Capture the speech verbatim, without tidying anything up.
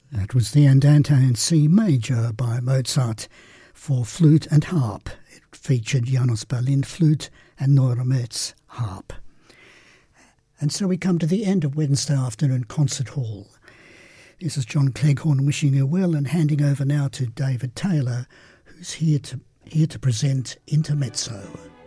That was the Andante in C major by Mozart for flute and harp. It featured Janos Berlin flute and Nora Metz harp. And so we come to the end of Wednesday afternoon Concert Hall. This is John Cleghorn wishing you well and handing over now to David Taylor, who's here to here to present Intermezzo.